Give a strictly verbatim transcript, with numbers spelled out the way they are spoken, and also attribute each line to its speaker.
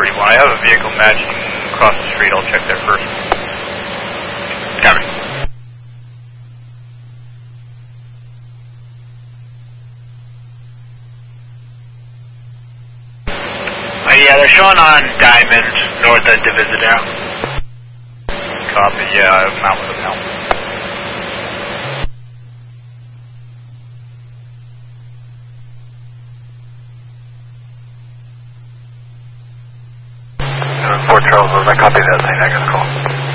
Speaker 1: thirty-one. I have a vehicle matching across the street. I'll check there first. Copy.
Speaker 2: Uh, yeah, they're showing on Diamond, north of Divisadero.
Speaker 1: Copy, yeah, I'm out with them now.
Speaker 3: Fort Charles, I copy that thing, I got a call.